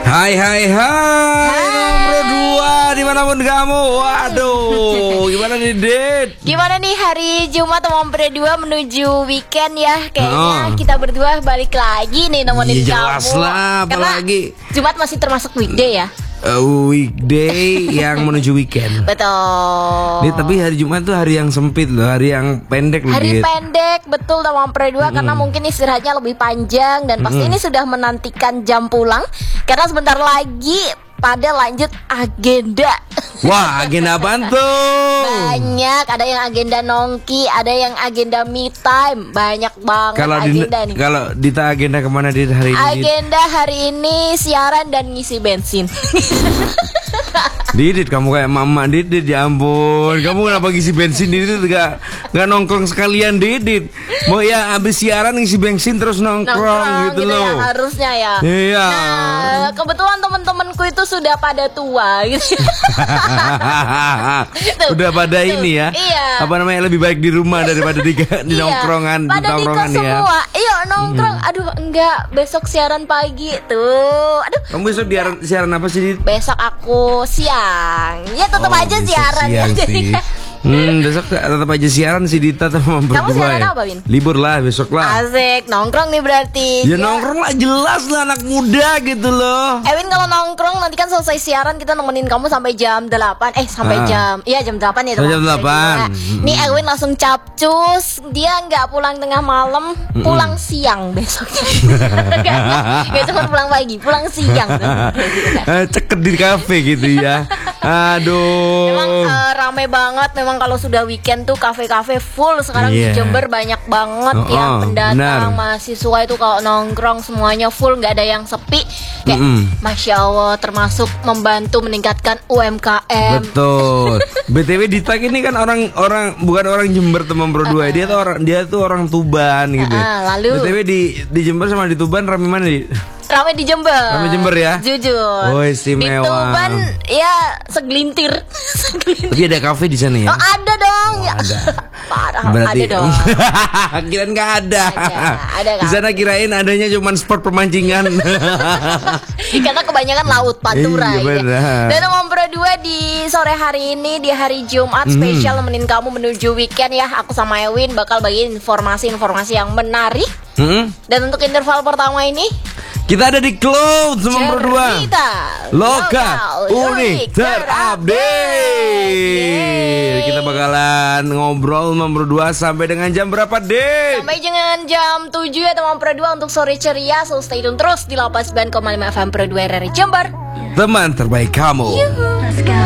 Hai nomor 2 dimanapun kamu. Waduh, gimana nih Dit? Gimana nih hari Jumat nomor 2 menuju weekend ya? Kayaknya kita berdua balik lagi nih nemenin kamu. Jelas lah, apalagi Jumat masih termasuk weekday ya? Weekday yang menuju weekend. Betul. Nih, tapi hari Jumat tuh hari yang sempit loh, hari yang pendek loh. Hari Dit. pendek, betul nomor 2 karena mungkin istirahatnya lebih panjang dan pasti ini sudah menantikan jam pulang karena sebentar lagi pada lanjut agenda. Wah, agenda apaan tuh? Banyak, ada yang agenda nongki, ada yang agenda me time, banyak banget agenda nih. Kalau Dita agenda kemana Dit hari ini? Agenda hari ini siaran dan ngisi bensin. Didit, kamu kayak mama Didit, ya ampun. Kamu kenapa ngisi bensin Didit gak nongkrong sekalian Didit? Mau ya habis siaran ngisi bensin terus nongkrong gitu loh ya, harusnya ya. Iya. Nah, kebetulan teman-temanku itu sudah pada tua gitu. Udah pada ini ya. Iya. Apa namanya, lebih baik di rumah daripada di nongkrongan, pada di tongkrongan Dika ya. semua. Iya, nongkrong. Aduh, enggak, besok siaran pagi tuh. Aduh. Kamu besok siaran apa sih Dit? Besok aku siang. Ya tetap aja siaran ya. Jadi besok tetap aja siaran si Dita sama berdua. Kamu siaran ya? apa, Win? Libur lah besok lah. Asik, nongkrong nih berarti. Ya nongkrong lah, jelas lah anak muda gitu loh. Ewin kalau nongkrong nanti kan selesai siaran kita nemenin kamu sampai jam 8. Sampai jam 8 ya sampai jam 8. Nih Ewin langsung capcus. Dia nggak pulang tengah malam, pulang siang besoknya. Gak cuma pulang pagi, pulang siang. Ceket di kafe gitu ya. Aduh. Memang rame banget. Memang kalau sudah weekend tuh kafe-kafe full. Sekarang di Jember banyak banget ya pendatang, mahasiswa itu kalau nongkrong semuanya full, nggak ada yang sepi. Kayak Masya Allah, termasuk membantu meningkatkan UMKM. Betul. BTW Dita ini kan bukan orang Jember teman berdua. Dia tuh orang Tuban gitu. Lalu BTW di Jember sama di Tuban rame mana di? Rame di Jember. Rame Jember ya? Jujur. Oh, istimewa. Di Tuban ya segelintir. Tapi ada kafe di sana ya? Oh, ada dong. Oh, ada. Parah, berarti ada dong. kirain nggak ada. Ada di sana kirain adanya cuma spot pemancingan. Karena kebanyakan laut pantura. Iya, ya. Dan nomor 2 di sore hari ini, di hari Jumat spesial nemenin kamu menuju weekend ya. Aku sama Ewin bakal bagiin informasi-informasi yang menarik. Dan untuk interval pertama ini kita ada di Cloud nomor 2. Lokal unik terupdate. Kita bakalan ngobrol nomor 2 sampai dengan jam berapa, Dek? Sampai dengan jam 7 ya teman Pro 2 untuk sore ceria. So stay tune terus di 89,5 FM Pro 2 RRI Jember. Teman terbaik kamu. Yuhu.